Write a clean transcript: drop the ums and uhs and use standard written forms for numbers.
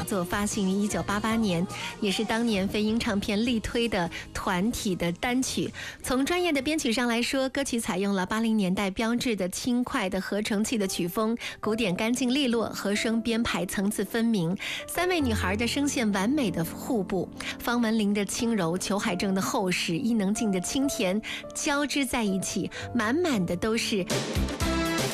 作，发行于1988年，也是当年飞鹰唱片力推的团体的单曲。从专业的编曲上来说，歌曲采用了80年代标志的轻快的合成器的曲风，鼓点干净利落，和声编排层次分明，三位女孩的声线完美的互补，方文琳的轻柔，裘海正的厚实，伊能静的清甜交织在一起，满满的都是